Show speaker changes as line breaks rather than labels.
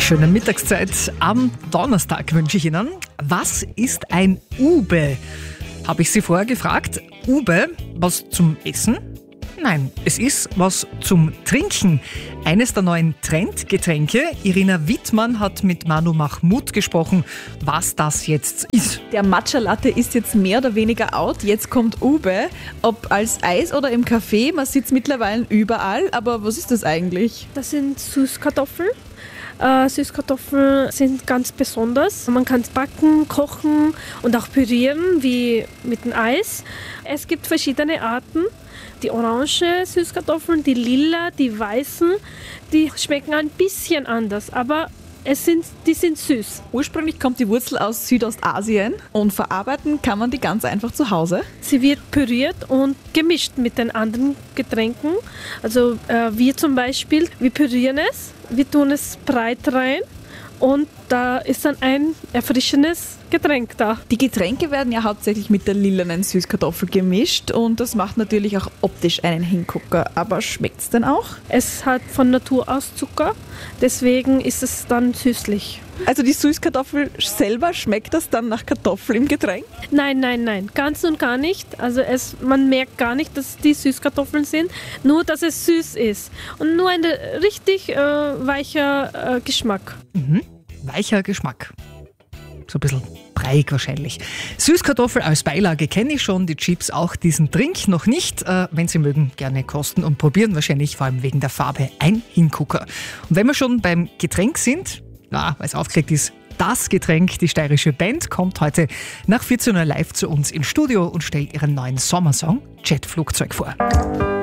Schöne Mittagszeit am Donnerstag wünsche ich Ihnen. Was ist ein Ube? Habe ich Sie vorher gefragt. Ube, was zum Essen? Nein, es ist was zum Trinken. Eines der neuen Trendgetränke. Irina Wittmann hat mit Manu Mahmoud gesprochen, was das jetzt ist.
Der Matcha Latte ist jetzt mehr oder weniger out. Jetzt kommt Ube. Ob als Eis oder im Café, man sieht es mittlerweile überall. Aber was ist das eigentlich?
Das sind Süßkartoffeln. Süßkartoffeln sind ganz besonders. Man kann es backen, kochen und auch pürieren, wie mit dem Eis. Es gibt verschiedene Arten. Die orange Süßkartoffeln, die lila, die weißen, die schmecken ein bisschen anders, aber die sind süß.
Ursprünglich kommt die Wurzel aus Südostasien und verarbeiten kann man die ganz einfach zu Hause.
Sie wird püriert und gemischt mit den anderen Getränken. Also wir zum Beispiel, wir pürieren es, wir tun es breit rein und da ist dann ein erfrischendes Getränk da.
Die Getränke werden ja hauptsächlich mit der lilanen Süßkartoffel gemischt und das macht natürlich auch optisch einen Hingucker. Aber schmeckt es denn auch?
Es hat von Natur aus Zucker, deswegen ist es dann süßlich.
Also die Süßkartoffel selber, schmeckt das dann nach Kartoffel im Getränk?
Nein, ganz und gar nicht. Also man merkt gar nicht, dass die Süßkartoffeln sind, nur dass es süß ist und nur ein richtig weicher Geschmack.
Weicher Geschmack. So ein bisschen breiig wahrscheinlich. Süßkartoffel als Beilage kenne ich schon, die Chips auch, diesen Drink noch nicht. Wenn Sie mögen, gerne kosten und probieren, wahrscheinlich vor allem wegen der Farbe ein Hingucker. Und wenn wir schon beim Getränk sind, weil es aufgelegt ist, das Getränk, die steirische Band, kommt heute nach 14 Uhr live zu uns ins Studio und stellt ihren neuen Sommersong Jetflugzeug vor.